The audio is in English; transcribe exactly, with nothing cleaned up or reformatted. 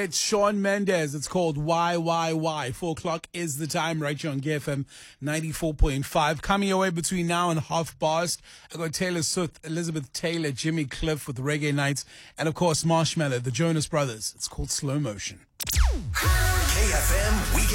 It's Shawn Mendes. It's called Why, Why, Why. Four o'clock is the time right here on K F M ninety-four point five. Coming your way between now and half past. I got Taylor Swift, Elizabeth Taylor, Jimmy Cliff with Reggae Nights, and of course Marshmello, the Jonas Brothers. It's called Slow Motion. K F M Weekend